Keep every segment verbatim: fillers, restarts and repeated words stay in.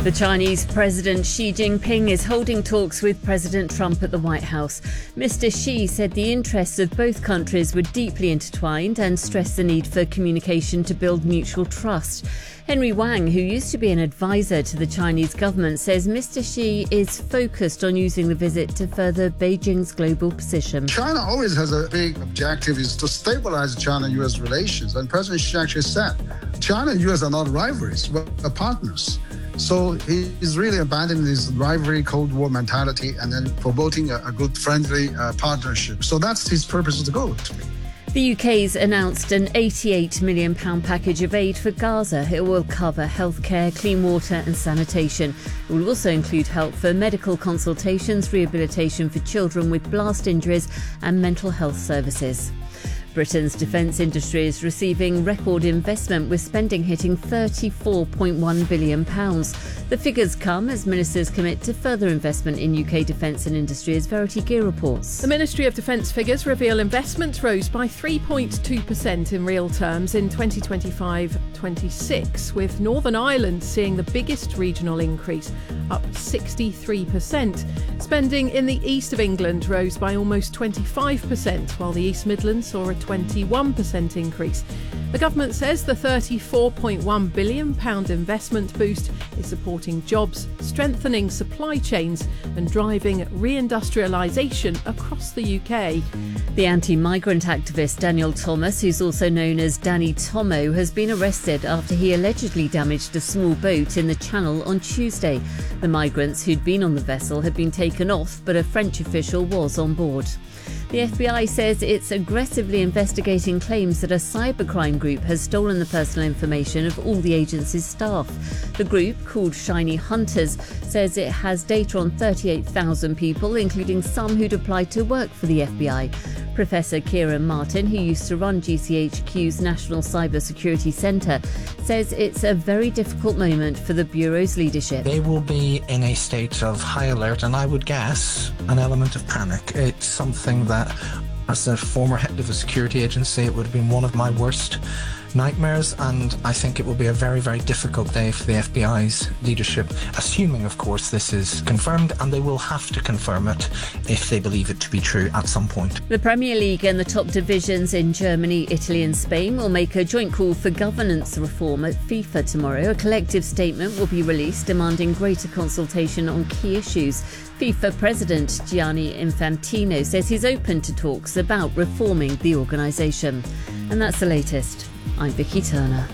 The Chinese President Xi Jinping is holding talks with President Trump at the White House. Mister Xi said the interests of both countries were deeply intertwined and stressed the need for communication to build mutual trust. Henry Wang, who used to be an advisor to the Chinese government, says Mister Xi is focused on using the visit to further Beijing's global position. China always has a big objective is to stabilize China-U S relations. And President Xi actually said, China and U S are not rivalries, but partners. So he is really abandoning this rivalry, Cold War mentality and then promoting a, a good, friendly uh, partnership. So that's his purpose to go to. The U K's announced an eighty-eight million pounds package of aid for Gaza. It will cover healthcare, clean water and sanitation. It will also include help for medical consultations, rehabilitation for children with blast injuries and mental health services. Britain's defence industry is receiving record investment, with spending hitting thirty-four point one billion pounds. The figures come as ministers commit to further investment in U K defence and industry, as Verity Gear reports. The Ministry of Defence figures reveal investment rose by three point two percent in real terms in twenty twenty-five twenty-six, with Northern Ireland seeing the biggest regional increase, up sixty-three percent. Spending in the east of England rose by almost twenty-five percent, while the East Midlands saw a twenty-one percent increase. The government says the thirty-four point one billion pounds investment boost is supporting jobs, strengthening supply chains and driving reindustrialisation across the U K. The anti-migrant activist Daniel Thomas, who's also known as Danny Tomo, has been arrested after he allegedly damaged a small boat in the Channel on Tuesday. The migrants who'd been on the vessel had been taken off, but a French official was on board. The F B I says it's aggressively investigating claims that a cybercrime group has stolen the personal information of all the agency's staff. The group, called Shiny Hunters, says it has data on thirty-eight thousand people, including some who'd applied to work for the F B I. Professor Kieran Martin, who used to run G C H Q's National Cyber Security Centre, says it's a very difficult moment for the Bureau's leadership. They will be in a state of high alert and, I would guess, an element of panic. It's something that, as a former head of a security agency, it would have been one of my worst nightmares, and I think it will be a very, very difficult day for the F B I's leadership, assuming, of course, this is confirmed, and they will have to confirm it if they believe it to be true at some point. The Premier League and the top divisions in Germany, Italy and Spain will make a joint call for governance reform at FIFA tomorrow. A collective statement will be released demanding greater consultation on key issues. FIFA President Gianni Infantino says he's open to talks about reforming the organisation. And that's the latest. I'm Vicky Turner.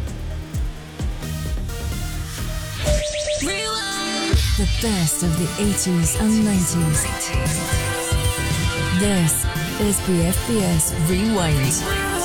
The best of the eighties and nineties. This is B F B S Rewind.